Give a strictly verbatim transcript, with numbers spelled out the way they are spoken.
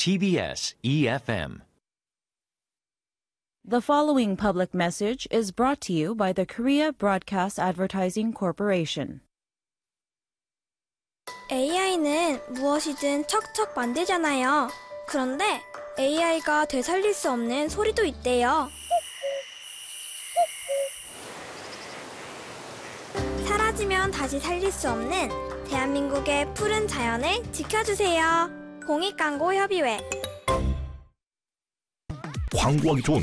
티비에스 이에프엠. The following public message is brought to you by the Korea Broadcast Advertising Corporation. 에이아이는 무엇이든 척척 만들잖아요. 그런데 에이아이가 되살릴 수 없는 소리도 있대요. 사라지면 다시 살릴 수 없는 대한민국의 푸른 자연을 지켜주세요. 공익광고협의회. 광고하기 좋은